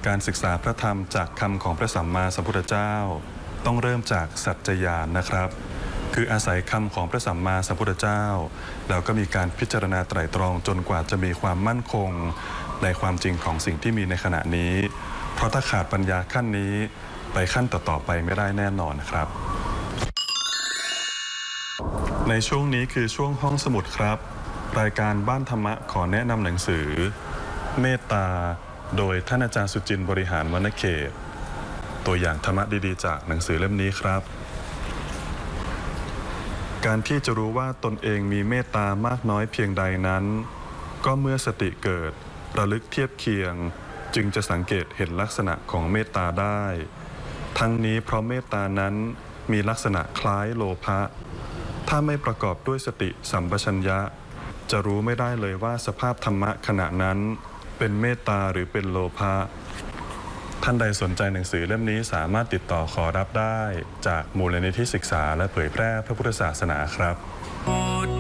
การศึกษาพระธรรมจากคำของพระสัมมาสัมพุทธเจ้าต้องเริ่มจากสัจจญาณนะครับคืออาศัยคำของพระสัมมาสัมพุทธเจ้าแล้วก็มีการพิจารณาไตร่ตรองจนกว่าจะมีความมั่นคงในความจริงของสิ่งที่มีในขณะนี้เพราะถ้าขาดปัญญาขั้นนี้ไปขั้นต่อๆไปไม่ได้แน่นอนครับในช่วงนี้คือช่วงห้องสมุดครับรายการบ้านธรรมะขอแนะนำหนังสือเมตตาโดยท่านอาจารย์สุจินต์บริหารวรรณเขตตัวอย่างธรรมะดีๆจากหนังสือเล่มนี้ครับการที่จะรู้ว่าตนเองมีเมตตามากน้อยเพียงใดนั้นก็เมื่อสติเกิดระลึกเทียบเคียงจึงจะสังเกตเห็นลักษณะของเมตตาได้ทั้งนี้เพราะเมตตานั้นมีลักษณะคล้ายโลภะถ้าไม่ประกอบด้วยสติสัมปชัญญะจะรู้ไม่ได้เลยว่าสภาพธรรมะขณะนั้นเป็นเมตตาหรือเป็นโลภะท่านใดสนใจหนังสือเล่มนี้สามารถติดต่อขอรับได้จากมูลนิธิศึกษาและเผยแพร่พระพุทธศาสนาครับ